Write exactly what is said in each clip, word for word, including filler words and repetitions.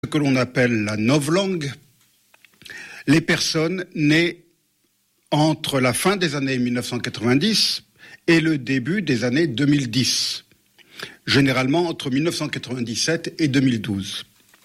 que l'on appelle la novlangue, les personnes nées entre la fin des années mille neuf cent quatre-vingt-dix et le début des années deux mille dix, généralement entre mille neuf cent quatre-vingt-dix-sept et deux mille douze.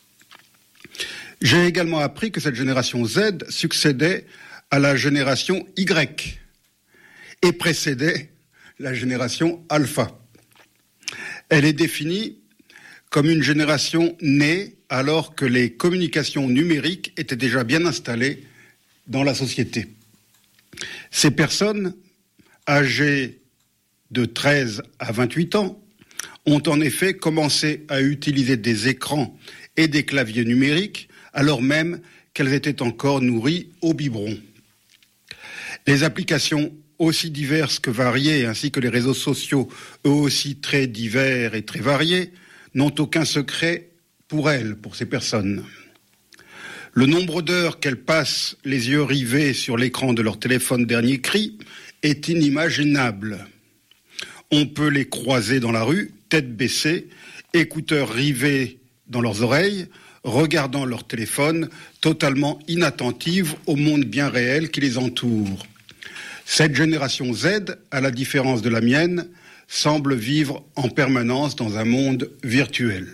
J'ai également appris que cette génération Z succédait à la génération Y et précédait la génération Alpha. Elle est définie comme une génération née alors que les communications numériques étaient déjà bien installées dans la société. Ces personnes, âgées de treize à vingt-huit ans, ont en effet commencé à utiliser des écrans et des claviers numériques alors même qu'elles étaient encore nourries au biberon. Les applications aussi diverses que variées, ainsi que les réseaux sociaux, eux aussi très divers et très variés, n'ont aucun secret pour elles, pour ces personnes. Le nombre d'heures qu'elles passent les yeux rivés sur l'écran de leur téléphone dernier cri est inimaginable. On peut les croiser dans la rue, tête baissée, écouteurs rivés dans leurs oreilles, regardant leur téléphone, totalement inattentives au monde bien réel qui les entoure. Cette génération Z, à la différence de la mienne, semble vivre en permanence dans un monde virtuel.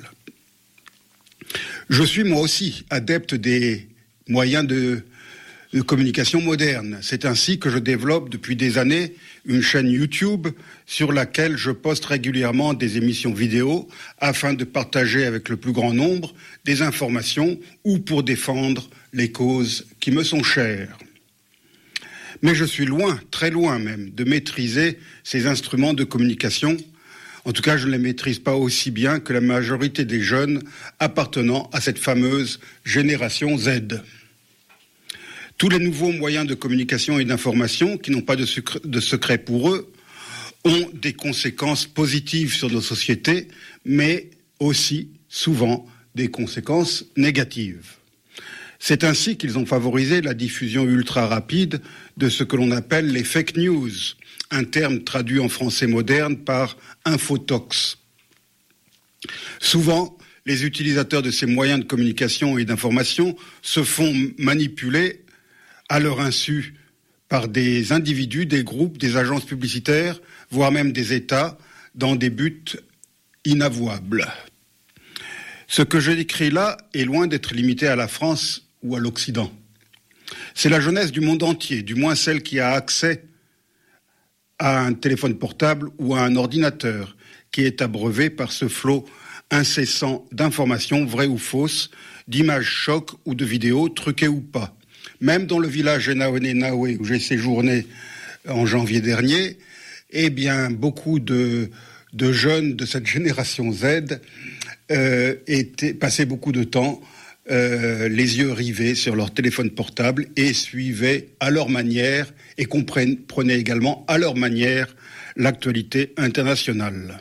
Je suis moi aussi adepte des moyens de, de communication modernes. C'est ainsi que je développe depuis des années une chaîne YouTube sur laquelle je poste régulièrement des émissions vidéo afin de partager avec le plus grand nombre des informations ou pour défendre les causes qui me sont chères. Mais je suis loin, très loin même, de maîtriser ces instruments de communication. En tout cas, je ne les maîtrise pas aussi bien que la majorité des jeunes appartenant à cette fameuse génération Z. Tous les nouveaux moyens de communication et d'information, qui n'ont pas de, secret, de secret pour eux, ont des conséquences positives sur nos sociétés, mais aussi, souvent, des conséquences négatives. C'est ainsi qu'ils ont favorisé la diffusion ultra rapide de ce que l'on appelle les fake news, un terme traduit en français moderne par infotox. Souvent, les utilisateurs de ces moyens de communication et d'information se font manipuler à leur insu par des individus, des groupes, des agences publicitaires, voire même des États, dans des buts inavouables. Ce que je décris là est loin d'être limité à la France ou à l'Occident. C'est la jeunesse du monde entier, du moins celle qui a accès à un téléphone portable ou à un ordinateur, qui est abreuvée par ce flot incessant d'informations vraies ou fausses, d'images chocs ou de vidéos truquées ou pas. Même dans le village Enaoné-Naoué où j'ai séjourné en janvier dernier, eh bien, beaucoup de, de jeunes de cette génération Z euh, étaient, passaient beaucoup de temps Euh, les yeux rivés sur leur téléphone portable et suivaient à leur manière et comprenaient également à leur manière l'actualité internationale.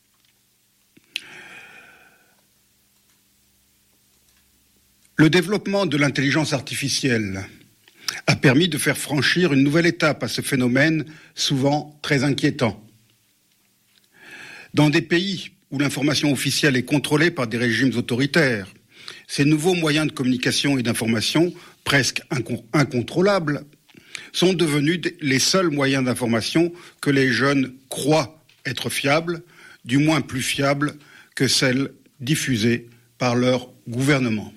Le développement de l'intelligence artificielle a permis de faire franchir une nouvelle étape à ce phénomène souvent très inquiétant. Dans des pays où l'information officielle est contrôlée par des régimes autoritaires, ces nouveaux moyens de communication et d'information, presque incon- incontrôlables, sont devenus les seuls moyens d'information que les jeunes croient être fiables, du moins plus fiables que celles diffusées par leur gouvernement.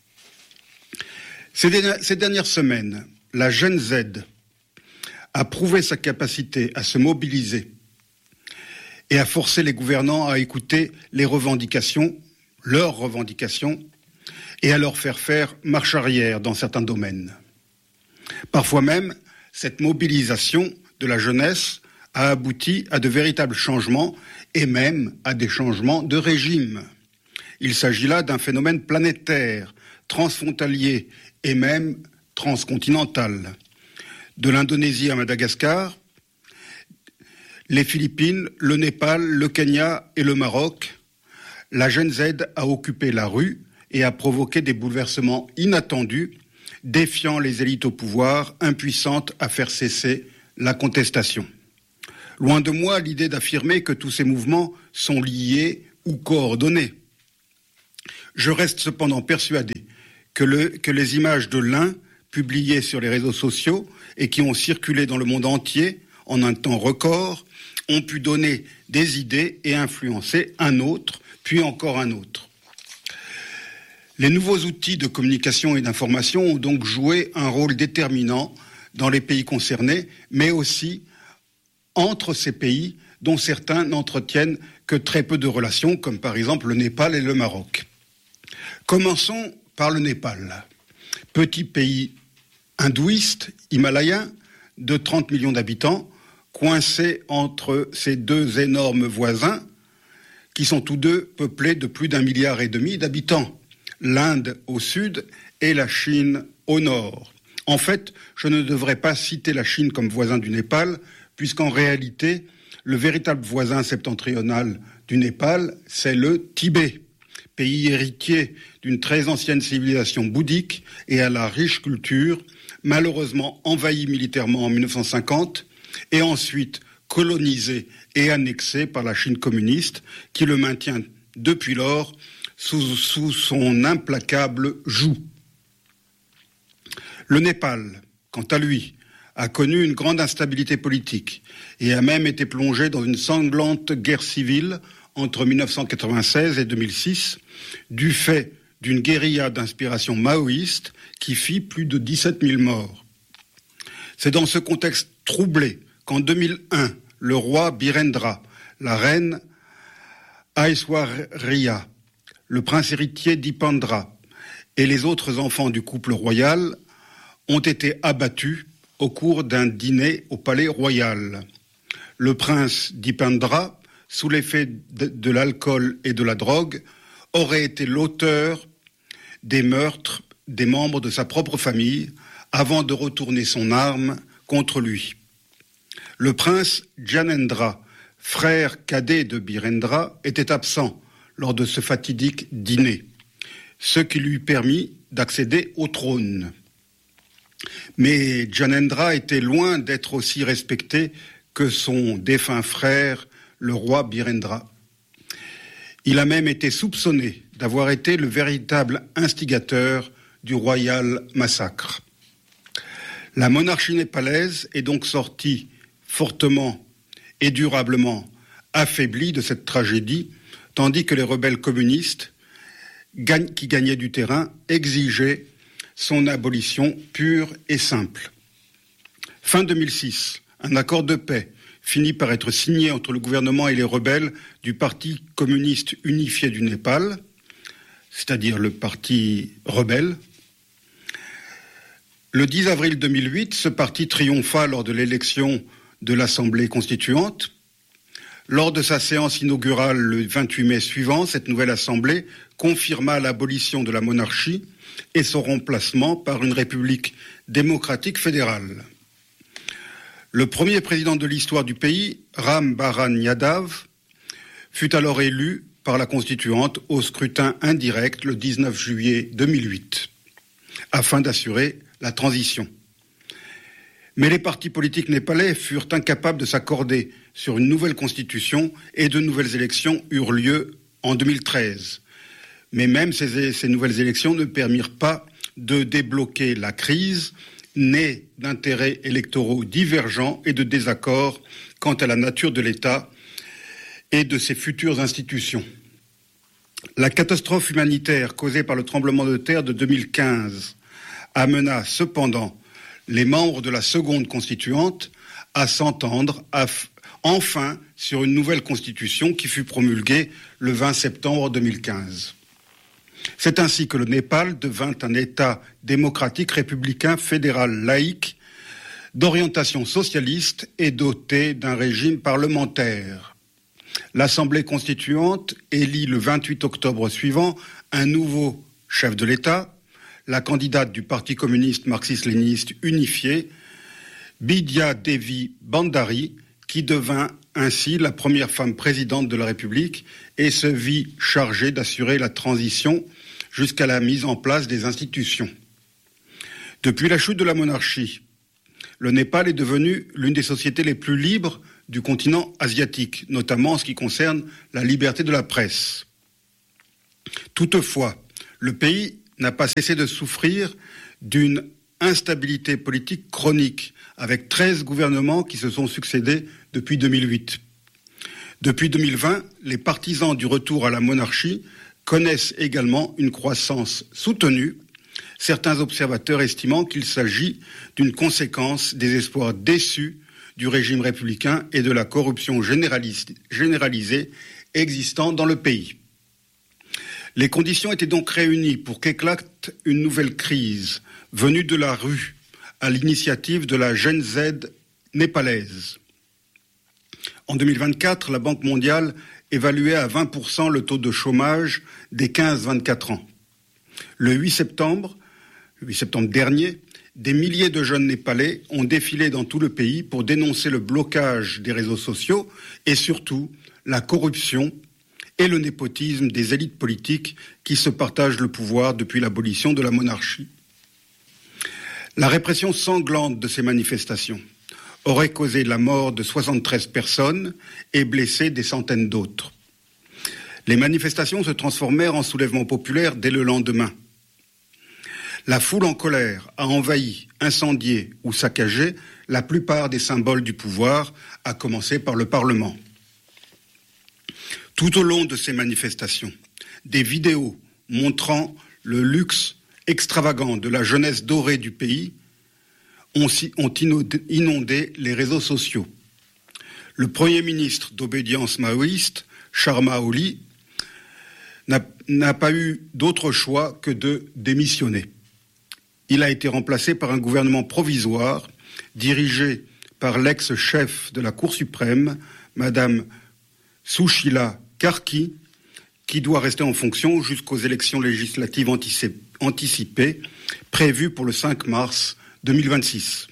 Ces, dé- ces dernières semaines, la Gen Z a prouvé sa capacité à se mobiliser et à forcer les gouvernants à écouter les revendications, leurs revendications, et à leur faire faire marche arrière dans certains domaines. Parfois même, cette mobilisation de la jeunesse a abouti à de véritables changements et même à des changements de régime. Il s'agit là d'un phénomène planétaire, transfrontalier et même transcontinental. De l'Indonésie à Madagascar, les Philippines, le Népal, le Kenya et le Maroc, la Gen Z a occupé la rue et a provoqué des bouleversements inattendus, défiant les élites au pouvoir, impuissantes à faire cesser la contestation. Loin de moi l'idée d'affirmer que tous ces mouvements sont liés ou coordonnés. Je reste cependant persuadé que, le, que les images de l'un, publiées sur les réseaux sociaux et qui ont circulé dans le monde entier en un temps record, ont pu donner des idées et influencer un autre, puis encore un autre. Les nouveaux outils de communication et d'information ont donc joué un rôle déterminant dans les pays concernés, mais aussi entre ces pays dont certains n'entretiennent que très peu de relations, comme par exemple le Népal et le Maroc. Commençons par le Népal, petit pays hindouiste, himalayen, de trente millions d'habitants, coincé entre ces deux énormes voisins, qui sont tous deux peuplés de plus d'un milliard et demi d'habitants, l'Inde au sud et la Chine au nord. En fait, je ne devrais pas citer la Chine comme voisin du Népal, puisqu'en réalité, le véritable voisin septentrional du Népal, c'est le Tibet, pays héritier d'une très ancienne civilisation bouddhique et à la riche culture, malheureusement envahi militairement en mille neuf cent cinquante et ensuite colonisé et annexé par la Chine communiste, qui le maintient depuis lors sous, sous son implacable joug. Le Népal, quant à lui, a connu une grande instabilité politique et a même été plongé dans une sanglante guerre civile entre mille neuf cent quatre-vingt-seize et deux mille six, du fait d'une guérilla d'inspiration maoïste qui fit plus de dix-sept mille morts. C'est dans ce contexte troublé qu'en deux mille un, le roi Birendra, la reine Aishwarya, le prince héritier Dipendra et les autres enfants du couple royal ont été abattus au cours d'un dîner au palais royal. Le prince Dipendra, sous l'effet de, de l'alcool et de la drogue, aurait été l'auteur des meurtres des membres de sa propre famille avant de retourner son arme contre lui. Le prince Janendra, frère cadet de Birendra, était absent lors de ce fatidique dîner, ce qui lui permit d'accéder au trône. Mais Janendra était loin d'être aussi respecté que son défunt frère, le roi Birendra. Il a même été soupçonné d'avoir été le véritable instigateur du royal massacre. La monarchie népalaise est donc sortie fortement et durablement affaiblie de cette tragédie, tandis que les rebelles communistes, qui gagnaient du terrain, exigeaient son abolition pure et simple. Fin deux mille six, un accord de paix finit par être signé entre le gouvernement et les rebelles du Parti communiste unifié du Népal, c'est-à-dire le parti rebelle. Le dix avril deux mille huit, ce parti triompha lors de l'élection de l'Assemblée constituante. Lors de sa séance inaugurale le vingt-huit mai suivant, cette nouvelle Assemblée confirma l'abolition de la monarchie et son remplacement par une république démocratique fédérale. Le premier président de l'histoire du pays, Ram Baran Yadav, fut alors élu par la constituante au scrutin indirect le dix-neuf juillet deux mille huit, afin d'assurer la transition. Mais les partis politiques népalais furent incapables de s'accorder sur une nouvelle constitution et de nouvelles élections eurent lieu en deux mille treize. Mais même ces, ces nouvelles élections ne permirent pas de débloquer la crise, née d'intérêts électoraux divergents et de désaccords quant à la nature de l'État et de ses futures institutions. La catastrophe humanitaire causée par le tremblement de terre de deux mille quinze amena cependant les membres de la seconde constituante à s'entendre à f- enfin sur une nouvelle constitution qui fut promulguée le vingt septembre deux mille quinze. C'est ainsi que le Népal devint un État démocratique républicain fédéral laïque d'orientation socialiste et doté d'un régime parlementaire. L'Assemblée constituante élit le vingt-huit octobre suivant un nouveau chef de l'État, la candidate du Parti communiste marxiste-léniniste unifié, Bidya Devi Bhandari, qui devint ainsi la première femme présidente de la République et se vit chargée d'assurer la transition jusqu'à la mise en place des institutions. Depuis la chute de la monarchie, le Népal est devenu l'une des sociétés les plus libres du continent asiatique, notamment en ce qui concerne la liberté de la presse. Toutefois, Le pays n'a pas cessé de souffrir d'une instabilité politique chronique, avec treize gouvernements qui se sont succédés depuis deux mille huit. Depuis deux mille vingt, les partisans du retour à la monarchie connaissent également une croissance soutenue, certains observateurs estimant qu'il s'agit d'une conséquence des espoirs déçus du régime républicain et de la corruption généralisée existant dans le pays. Les conditions étaient donc réunies pour qu'éclate une nouvelle crise venue de la rue à l'initiative de la Gen Z népalaise. En deux mille vingt-quatre, la Banque mondiale évaluait à vingt pour cent le taux de chômage des quinze à vingt-quatre ans. Le huit septembre, le huit septembre dernier, des milliers de jeunes Népalais ont défilé dans tout le pays pour dénoncer le blocage des réseaux sociaux et surtout la corruption et le népotisme des élites politiques qui se partagent le pouvoir depuis l'abolition de la monarchie. La répression sanglante de ces manifestations aurait causé la mort de soixante-treize personnes et blessé des centaines d'autres. Les manifestations se transformèrent en soulèvement populaire dès le lendemain. La foule en colère a envahi, incendié ou saccagé la plupart des symboles du pouvoir, à commencer par le Parlement. Tout au long de ces manifestations, des vidéos montrant le luxe extravagant de la jeunesse dorée du pays ont inondé les réseaux sociaux. Le Premier ministre d'obédience maoïste, Sharma Oli, n'a pas eu d'autre choix que de démissionner. Il a été remplacé par un gouvernement provisoire dirigé par l'ex-chef de la Cour suprême, Madame Sushila Karki, qui doit rester en fonction jusqu'aux élections législatives anticipées prévues pour le cinq mars deux mille vingt-six.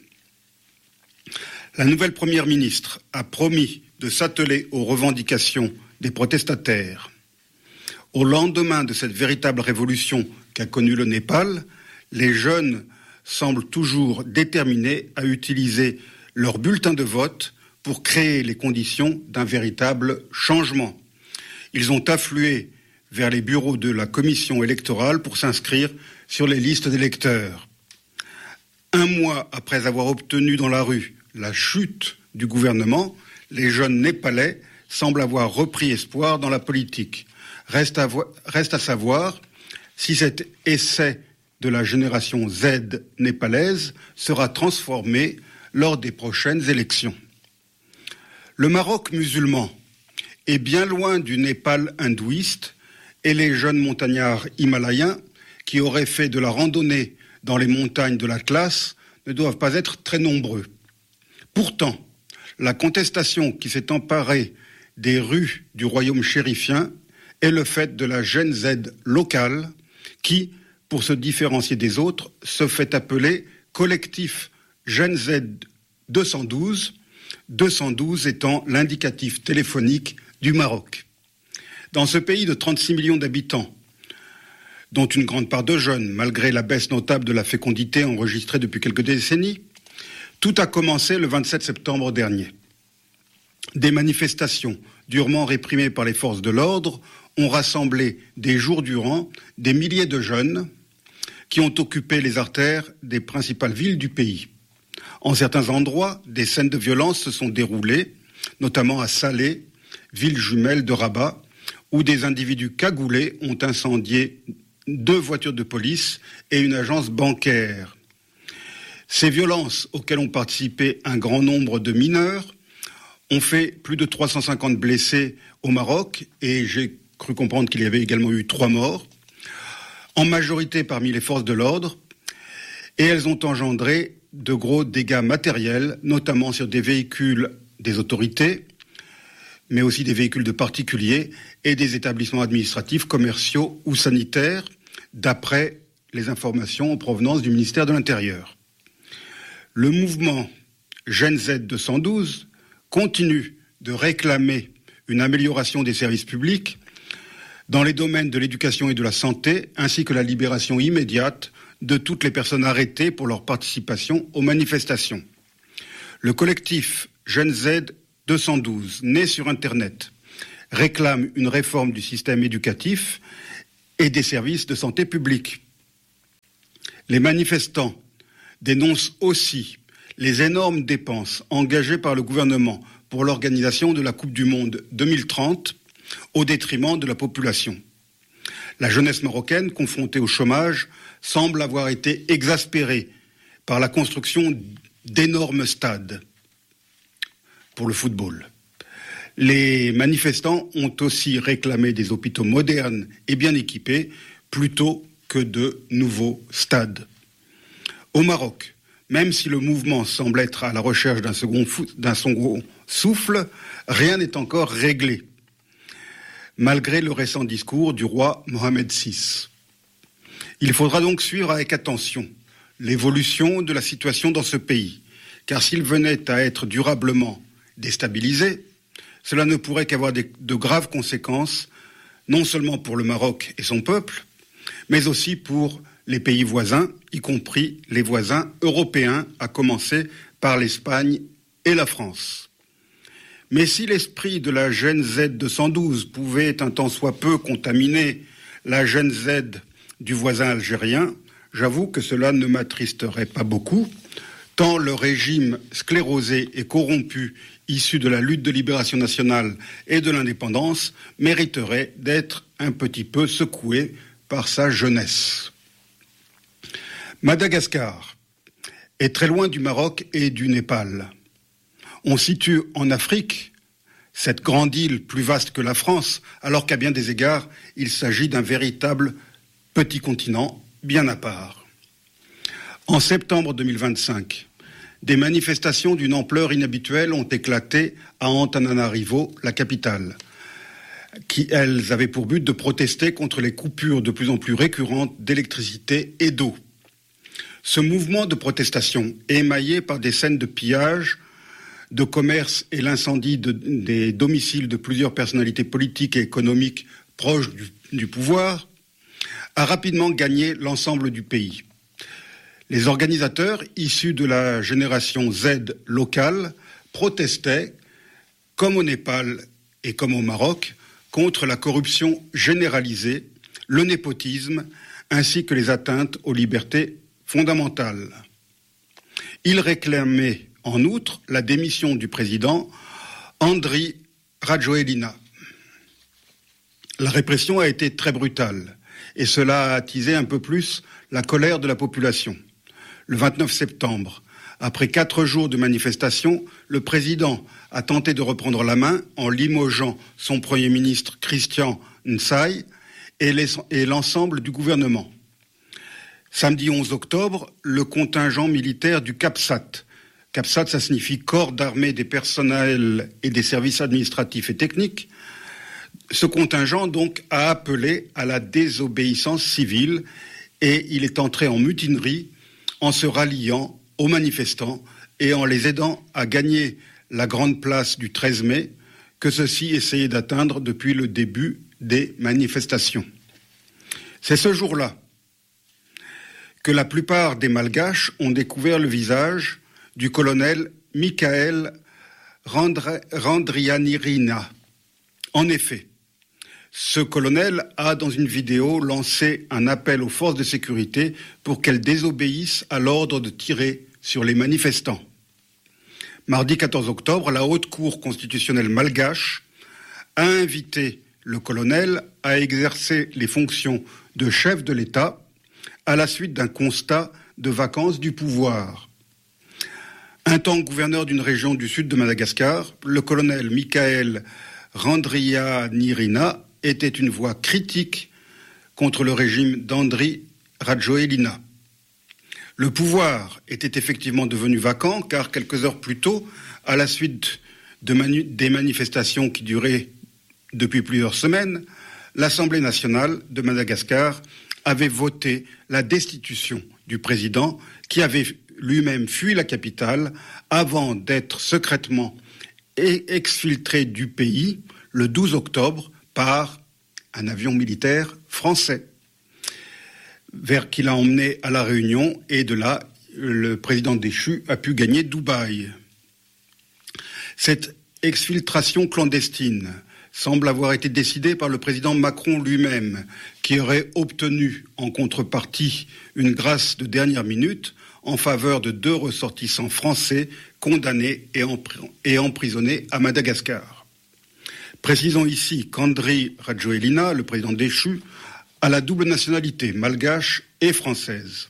La nouvelle première ministre a promis de s'atteler aux revendications des protestataires. Au lendemain de cette véritable révolution qu'a connue le Népal, les jeunes semblent toujours déterminés à utiliser leur bulletin de vote pour créer les conditions d'un véritable changement. Ils ont afflué vers les bureaux de la commission électorale pour s'inscrire sur les listes d'électeurs. Un mois après avoir obtenu dans la rue la chute du gouvernement, les jeunes Népalais semblent avoir repris espoir dans la politique. Reste à, vo- reste à savoir si cet essai de la génération Z népalaise sera transformé lors des prochaines élections. Le Maroc musulman est bien loin du Népal hindouiste et les jeunes montagnards himalayens qui auraient fait de la randonnée dans les montagnes de l'Atlas ne doivent pas être très nombreux. Pourtant, la contestation qui s'est emparée des rues du royaume chérifien est le fait de la Gen Z locale qui, pour se différencier des autres, se fait appeler collectif Gen Z deux cent douze, deux cent douze étant l'indicatif téléphonique du Maroc. Dans ce pays de trente-six millions d'habitants, dont une grande part de jeunes, malgré la baisse notable de la fécondité enregistrée depuis quelques décennies, tout a commencé le vingt-sept septembre dernier. Des manifestations durement réprimées par les forces de l'ordre ont rassemblé des jours durant des milliers de jeunes qui ont occupé les artères des principales villes du pays. En certains endroits, des scènes de violence se sont déroulées, notamment à Salé, ville jumelle de Rabat, où des individus cagoulés ont incendié deux voitures de police et une agence bancaire. Ces violences, auxquelles ont participé un grand nombre de mineurs, ont fait plus de trois cent cinquante blessés au Maroc, et j'ai cru comprendre qu'il y avait également eu trois morts, en majorité parmi les forces de l'ordre, et elles ont engendré de gros dégâts matériels, notamment sur des véhicules des autorités, mais aussi des véhicules de particuliers et des établissements administratifs, commerciaux ou sanitaires, d'après les informations en provenance du ministère de l'Intérieur. Le mouvement Gen Z deux cent douze continue de réclamer une amélioration des services publics dans les domaines de l'éducation et de la santé, ainsi que la libération immédiate de toutes les personnes arrêtées pour leur participation aux manifestations. Le collectif Gen Z deux cent douze, né sur Internet, réclame une réforme du système éducatif et des services de santé publique. Les manifestants dénoncent aussi les énormes dépenses engagées par le gouvernement pour l'organisation de la Coupe du Monde deux mille trente au détriment de la population. La jeunesse marocaine, confrontée au chômage, semble avoir été exaspérée par la construction d'énormes stades pour le football. Les manifestants ont aussi réclamé des hôpitaux modernes et bien équipés plutôt que de nouveaux stades. Au Maroc, même si le mouvement semble être à la recherche d'un second, fou- d'un second souffle, rien n'est encore réglé, malgré le récent discours du roi Mohamed six. Il faudra donc suivre avec attention l'évolution de la situation dans ce pays, car s'il venait à être durablement déstabilisé, cela ne pourrait qu'avoir des, de graves conséquences, non seulement pour le Maroc et son peuple, mais aussi pour les pays voisins, y compris les voisins européens, à commencer par l'Espagne et la France. Mais si l'esprit de la gène Z deux cent douze pouvait un tant soit peu contaminer la gène Z du voisin algérien, j'avoue que cela ne m'attristerait pas beaucoup, tant le régime sclérosé et corrompu issu de la lutte de libération nationale et de l'indépendance mériterait d'être un petit peu secoué par sa jeunesse. Madagascar est très loin du Maroc et du Népal. On situe en Afrique cette grande île plus vaste que la France, alors qu'à bien des égards, il s'agit d'un véritable petit continent bien à part. En septembre deux mille vingt-cinq, des manifestations d'une ampleur inhabituelle ont éclaté à Antananarivo, la capitale, qui, elles, avaient pour but de protester contre les coupures de plus en plus récurrentes d'électricité et d'eau. Ce mouvement de protestation est émaillé par des scènes de pillage, de commerce et l'incendie de, des domiciles de plusieurs personnalités politiques et économiques proches du, du pouvoir, a rapidement gagné l'ensemble du pays. Les organisateurs, issus de la génération Z locale, protestaient, comme au Népal et comme au Maroc, contre la corruption généralisée, le népotisme, ainsi que les atteintes aux libertés fondamentales. Ils réclamaient en outre la démission du président Andry Rajoelina. La répression a été très brutale et cela a attisé un peu plus la colère de la population. Le vingt-neuf septembre, après quatre jours de manifestation, le président a tenté de reprendre la main en limogeant son Premier ministre Christian Nsay et, les, et l'ensemble du gouvernement. Samedi onze octobre, le contingent militaire du CAPSAT, CAPSAT ça signifie Corps d'armée des personnels et des services administratifs et techniques, ce contingent donc a appelé à la désobéissance civile et il est entré en mutinerie en se ralliant aux manifestants et en les aidant à gagner la grande place du treize mai que ceux-ci essayaient d'atteindre depuis le début des manifestations. C'est ce jour-là que la plupart des Malgaches ont découvert le visage du colonel Michael Randri- Randrianirina. En effet, ce colonel a, dans une vidéo, lancé un appel aux forces de sécurité pour qu'elles désobéissent à l'ordre de tirer sur les manifestants. Mardi quatorze octobre, la Haute Cour constitutionnelle malgache a invité le colonel à exercer les fonctions de chef de l'État à la suite d'un constat de vacance du pouvoir. Un temps gouverneur d'une région du sud de Madagascar, le colonel Michael Randrianirina était une voix critique contre le régime d'Andry Rajoelina. Le pouvoir était effectivement devenu vacant car quelques heures plus tôt, à la suite de manu- des manifestations qui duraient depuis plusieurs semaines, l'Assemblée nationale de Madagascar avait voté la destitution du président qui avait lui-même fui la capitale avant d'être secrètement exfiltré du pays le douze octobre par un avion militaire français, vers qui l'a emmené à La Réunion, et de là, le président déchu a pu gagner Dubaï. Cette exfiltration clandestine semble avoir été décidée par le président Macron lui-même, qui aurait obtenu en contrepartie une grâce de dernière minute en faveur de deux ressortissants français condamnés et emprisonnés à Madagascar. Précisons ici qu'Andry Rajoelina, le président déchu, a la double nationalité, malgache et française.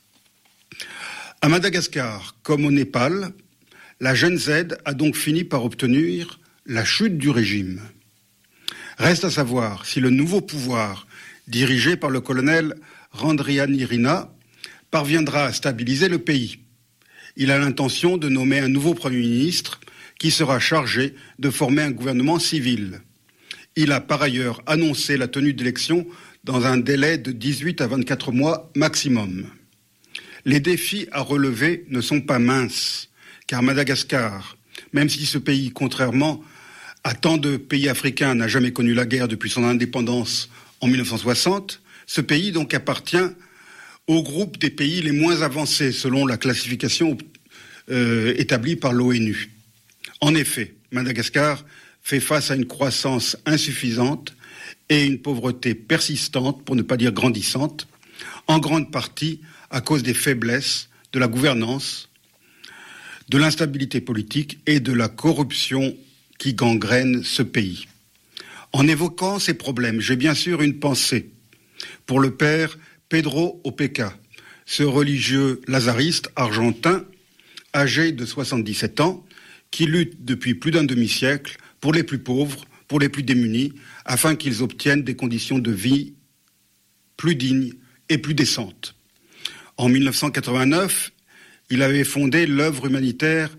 À Madagascar, comme au Népal, la jeune Z a donc fini par obtenir la chute du régime. Reste à savoir si le nouveau pouvoir, dirigé par le colonel Randrianirina, parviendra à stabiliser le pays. Il a l'intention de nommer un nouveau Premier ministre qui sera chargé de former un gouvernement civil. Il a par ailleurs annoncé la tenue d'élections dans un délai de dix-huit à vingt-quatre mois maximum. Les défis à relever ne sont pas minces, car Madagascar, même si ce pays, contrairement à tant de pays africains, n'a jamais connu la guerre depuis son indépendance en mille neuf cent soixante, ce pays donc appartient au groupe des pays les moins avancés selon la classification euh, établie par l'ONU. En effet, Madagascar fait face à une croissance insuffisante et une pauvreté persistante, pour ne pas dire grandissante, en grande partie à cause des faiblesses de la gouvernance, de l'instabilité politique et de la corruption qui gangrène ce pays. En évoquant ces problèmes, j'ai bien sûr une pensée pour le père Pedro Opeka, ce religieux lazariste argentin âgé de soixante-dix-sept ans qui lutte depuis plus d'un demi-siècle pour les plus pauvres, pour les plus démunis, afin qu'ils obtiennent des conditions de vie plus dignes et plus décentes. En mille neuf cent quatre-vingt-neuf, il avait fondé l'œuvre humanitaire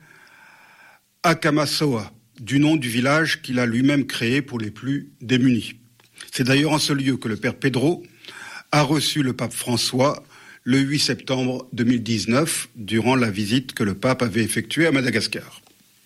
Akamasoa, du nom du village qu'il a lui-même créé pour les plus démunis. C'est d'ailleurs en ce lieu que le père Pedro a reçu le pape François le huit septembre deux mille dix-neuf, durant la visite que le pape avait effectuée à Madagascar.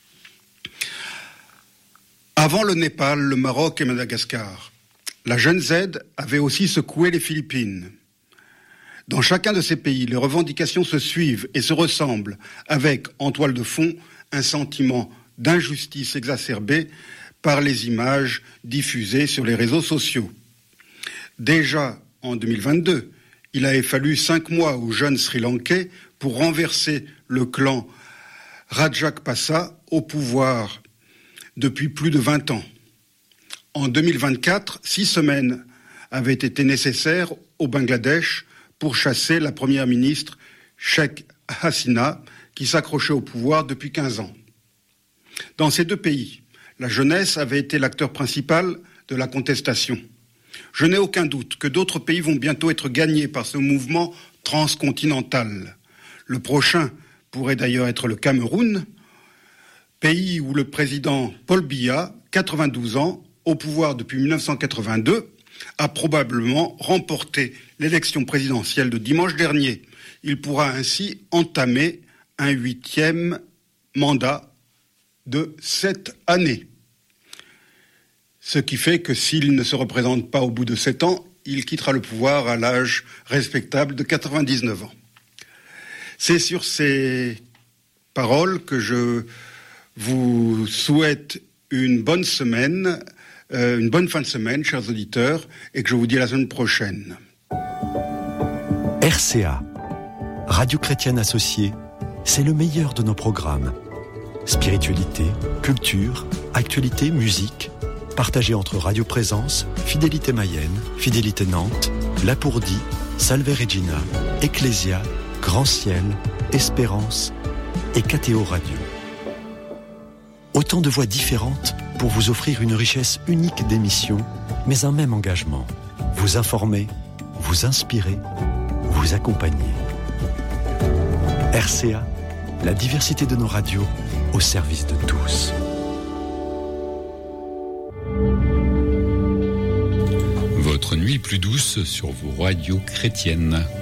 Avant le Népal, le Maroc et Madagascar, la jeune Z avait aussi secoué les Philippines. Dans chacun de ces pays, les revendications se suivent et se ressemblent, avec, en toile de fond, un sentiment d'injustice exacerbée par les images diffusées sur les réseaux sociaux. Déjà en deux mille vingt-deux, il avait fallu cinq mois aux jeunes Sri-Lankais pour renverser le clan Rajapaksa au pouvoir depuis plus de vingt ans. En deux mille vingt-quatre, six semaines avaient été nécessaires au Bangladesh pour chasser la première ministre Sheikh Hasina, qui s'accrochait au pouvoir depuis quinze ans. Dans ces deux pays, la jeunesse avait été l'acteur principal de la contestation. Je n'ai aucun doute que d'autres pays vont bientôt être gagnés par ce mouvement transcontinental. Le prochain pourrait d'ailleurs être le Cameroun, pays où le président Paul Biya, quatre-vingt-douze ans, au pouvoir depuis mille neuf cent quatre-vingt-deux, a probablement remporté l'élection présidentielle de dimanche dernier. Il pourra ainsi entamer un huitième mandat de sept années. Ce qui fait que s'il ne se représente pas au bout de sept ans, il quittera le pouvoir à l'âge respectable de quatre-vingt-dix-neuf ans. C'est sur ces paroles que je vous souhaite une bonne semaine, euh, une bonne fin de semaine, chers auditeurs, et que je vous dis à la semaine prochaine. R C A, Radio Chrétienne Associée, c'est le meilleur de nos programmes. Spiritualité, culture, actualité, musique, partagé entre Radio Présence, Fidélité Mayenne, Fidélité Nantes, Lapourdie, Salve Regina, Ecclésia, Grand Ciel, Espérance et K T O Radio. Autant de voix différentes pour vous offrir une richesse unique d'émissions, mais un même engagement. Vous informer, vous inspirer, vous accompagner. R C A, la diversité de nos radios au service de tous. Votre nuit plus douce sur vos radios chrétiennes.